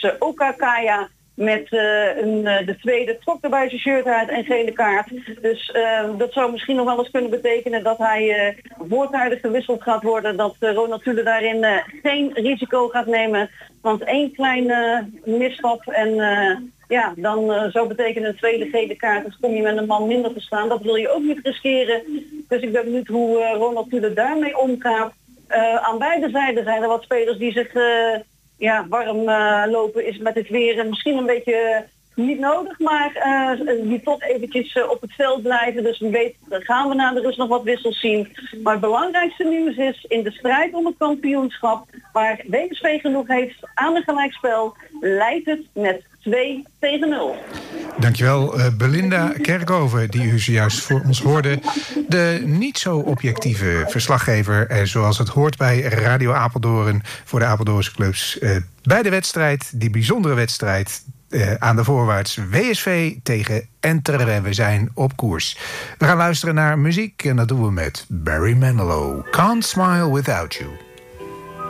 Okakaya met de tweede trok erbij zijn shirt uit en gele kaart. Dus dat zou misschien nog wel eens kunnen betekenen dat hij voortijdig gewisseld gaat worden. Dat Ronald Tule daarin geen risico gaat nemen. Want één kleine misstap en dan zou betekenen een tweede gele kaart. Dus kom je met een man minder te staan. Dat wil je ook niet riskeren. Dus ik ben benieuwd hoe Ronald Tule daarmee omgaat. Aan beide zijden zijn er wat spelers die zich warm lopen is met het weer. En misschien een beetje niet nodig, maar die toch eventjes op het veld blijven. Dus wie weet gaan we na de rust nog wat wissels zien. Maar het belangrijkste nieuws is in de strijd om het kampioenschap, waar WSV genoeg heeft aan een gelijkspel, leidt het met 2-0. Dankjewel, Belinda Kerkhoven, die u zojuist voor ons hoorde. De niet zo objectieve verslaggever, zoals het hoort bij Radio Apeldoorn voor de Apeldoornse clubs. Bij de wedstrijd, die bijzondere wedstrijd aan de voorwaarts WSV tegen Enter. En we zijn op koers. We gaan luisteren naar muziek en dat doen we met Barry Manilow. Can't Smile Without You.